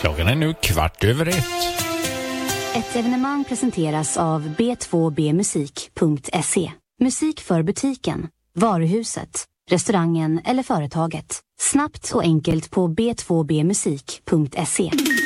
Klockan är nu 1:15. Ett evenemang presenteras av b2bmusik.se. Musik för butiken, varuhuset, restaurangen eller företaget. Snabbt och enkelt på b2bmusik.se.